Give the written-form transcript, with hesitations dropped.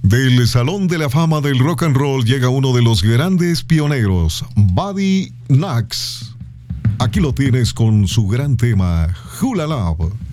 Del Salón de la Fama del Rock and Roll llega uno de los grandes pioneros, Buddy Knox. Aquí lo tienes con su gran tema, Hula Love.